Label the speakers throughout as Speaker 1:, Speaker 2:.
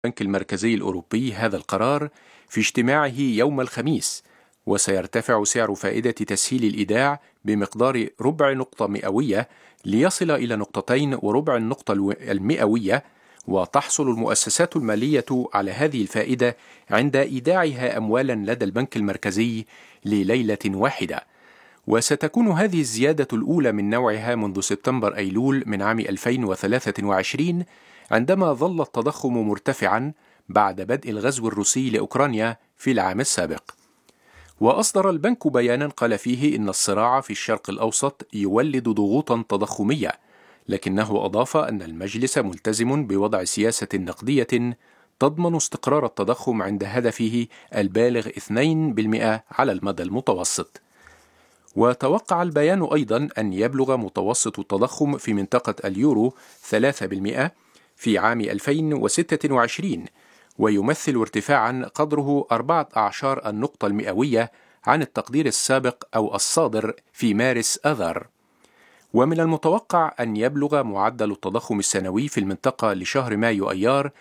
Speaker 1: البنك المركزي الأوروبي هذا القرار في اجتماعه يوم الخميس، وسيرتفع سعر فائدة تسهيل الإيداع بمقدار ربع نقطة مئوية ليصل إلى 2.25 نقطة المئوية، وتحصل المؤسسات المالية على هذه الفائدة عند إيداعها أموالا لدى البنك المركزي لليلة واحدة. وستكون هذه الزيادة الأولى من نوعها منذ سبتمبر أيلول من عام 2023، عندما ظل التضخم مرتفعا بعد بدء الغزو الروسي لأوكرانيا في العام السابق. وأصدر البنك بيانا قال فيه إن الصراع في الشرق الأوسط يولد ضغوطا تضخمية، لكنه أضاف أن المجلس ملتزم بوضع سياسة نقدية تضمن استقرار التضخم عند هدفه البالغ 2% على المدى المتوسط. وتوقع البيان أيضا أن يبلغ متوسط التضخم في منطقة اليورو 3% في عام 2026، ويمثل ارتفاعا قدره 14 النقطة المئوية عن التقدير السابق أو الصادر في مارس آذار. ومن المتوقع أن يبلغ معدل التضخم السنوي في المنطقة لشهر مايو أيار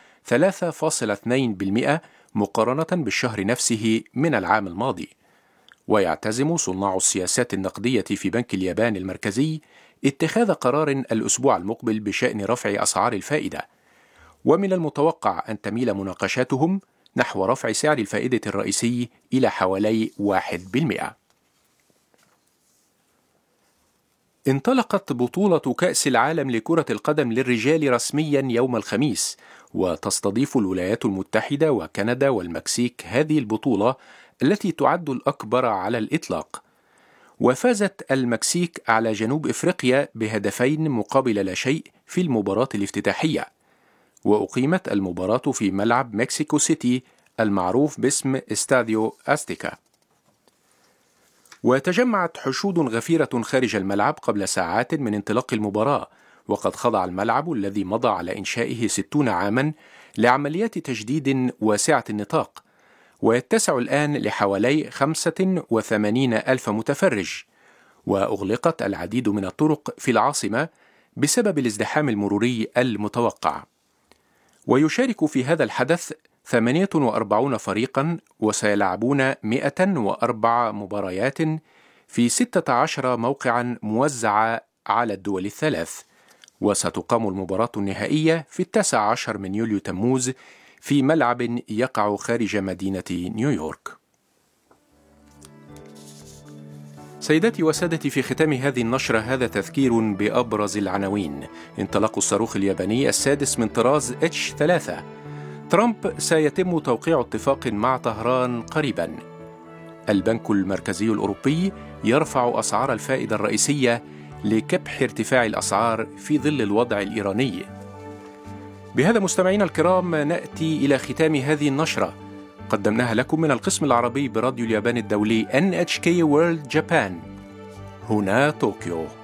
Speaker 1: 3.2% مقارنة بالشهر نفسه من العام الماضي. ويعتزم صناع السياسات النقدية في بنك اليابان المركزي اتخاذ قرار الأسبوع المقبل بشأن رفع أسعار الفائدة، ومن المتوقع أن تميل مناقشاتهم نحو رفع سعر الفائدة الرئيسي إلى حوالي 1%. انطلقت بطولة كأس العالم لكرة القدم للرجال رسميا يوم الخميس، وتستضيف الولايات المتحدة وكندا والمكسيك هذه البطولة التي تعد الأكبر على الإطلاق. وفازت المكسيك على جنوب إفريقيا بهدفين مقابل لا شيء في المباراة الافتتاحية، وأقيمت المباراة في ملعب مكسيكو سيتي المعروف باسم استاديو أستيكا. وتجمعت حشود غفيرة خارج الملعب قبل ساعات من انطلاق المباراة، وقد خضع الملعب الذي مضى على إنشائه 60 عاما لعمليات تجديد واسعة النطاق، ويتسع الآن لحوالي 85 ألف متفرج. وأغلقت العديد من الطرق في العاصمة بسبب الازدحام المروري المتوقع. ويشارك في هذا الحدث 48 فريقا، وسيلعبون 104 مباريات في 16 موقعا موزعة على الدول الثلاث. وستقام المباراة النهائية في 19 من يوليو تموز في ملعب يقع خارج مدينة نيويورك. سيداتي وسادتي، في ختام هذه النشرة هذا تذكير بأبرز العناوين. انطلاق الصاروخ الياباني السادس من طراز H3. ترامب سيتم توقيع اتفاق مع طهران قريبا. البنك المركزي الأوروبي يرفع أسعار الفائدة الرئيسية لكبح ارتفاع الأسعار في ظل الوضع الإيراني. بهذا مستمعينا الكرام نأتي إلى ختام هذه النشرة، قدمناها لكم من القسم العربي براديو اليابان الدولي NHK World Japan، هنا طوكيو.